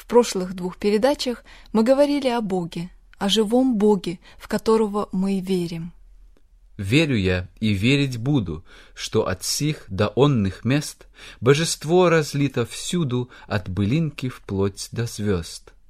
В прошлых 2 передачах мы говорили о Боге, о живом Боге, в которого мы верим. «Верю я и верить буду, что от сих до онных мест божество разлито всюду от былинки вплоть до звезд.